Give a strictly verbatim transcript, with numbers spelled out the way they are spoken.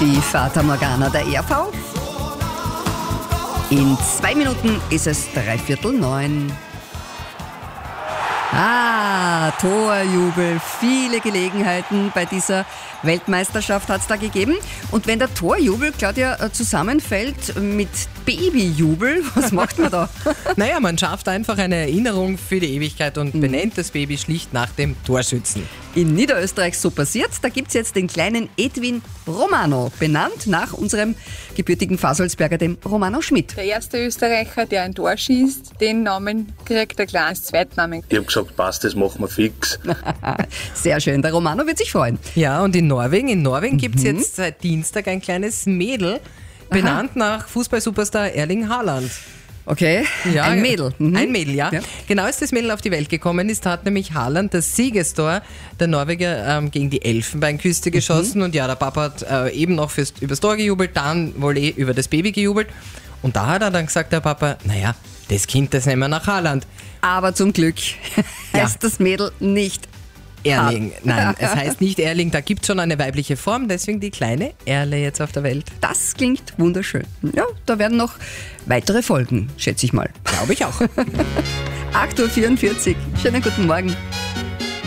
Die Fata Morgana der E R V. In zwei Minuten ist es dreiviertel neun. Ah, Torjubel. Viele Gelegenheiten bei dieser Weltmeisterschaft hat es da gegeben. Und wenn der Torjubel, Claudia, zusammenfällt mit Babyjubel, was macht man da? Naja, man schafft einfach eine Erinnerung für die Ewigkeit und benennt das Baby schlicht nach dem Torschützen. In Niederösterreich so passiert. Da gibt es jetzt den kleinen Edwin Romano, benannt nach unserem gebürtigen Fasolsberger, dem Romano Schmidt. Der erste Österreicher, der ein Tor schießt, den Namen kriegt er gleich als Zweitnamen. Ich habe gesagt, passt, das machen wir fix. Sehr schön, der Romano wird sich freuen. Ja, und in Norwegen, in Norwegen mhm. gibt es jetzt seit Dienstag ein kleines Mädel, benannt Aha. nach Fußballsuperstar Erling Haaland. Okay, ja, ein Mädel. Mhm. Ein Mädel, ja. ja. Genau als das Mädel auf die Welt gekommen ist, hat nämlich Haaland das Siegestor der Norweger ähm, gegen die Elfenbeinküste geschossen. Mhm. Und ja, der Papa hat äh, eben noch fürs, übers Tor gejubelt, dann wohl eh über das Baby gejubelt. Und da hat er dann gesagt, der Papa, naja, das Kind, das nehmen wir nach Haaland. Aber zum Glück ja. heißt das Mädel nicht Erling. Nein, es heißt nicht Erling, da gibt es schon eine weibliche Form, deswegen die kleine Erle jetzt auf der Welt. Das klingt wunderschön. Ja, da werden noch weitere Folgen, schätze ich mal. Glaube ich auch. acht Uhr vierundvierzig. Schönen guten Morgen.